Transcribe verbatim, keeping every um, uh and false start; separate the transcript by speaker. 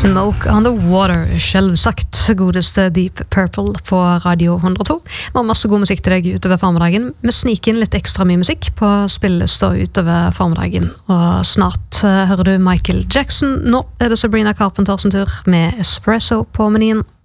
Speaker 1: Smoke on the Water, selvsagt godeste Deep Purple på Radio hundre og to. Vi har masse god musikk til deg utover formiddagen. Vi sniker inn litt ekstra mye musikk på spillelista utover formiddagen. Og snart uh, hører du Michael Jackson. Nå er det Sabrina Carpenter sin tur med Espresso på menyen.